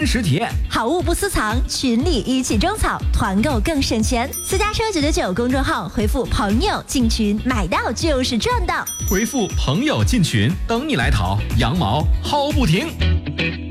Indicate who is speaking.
Speaker 1: 实体验，
Speaker 2: 好物不私藏，群里一起种草，团购更省钱。私家车999公众号回复朋友进群，买到就是赚到。
Speaker 1: 回复朋友进群，等你来淘，羊毛薅不停。